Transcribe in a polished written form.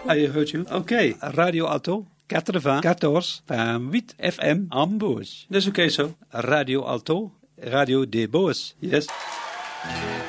I heard you. Okay. Radio Alto 14 FM Ambos. That's okay, so. Radio Alto, Radio de Boas. Yes.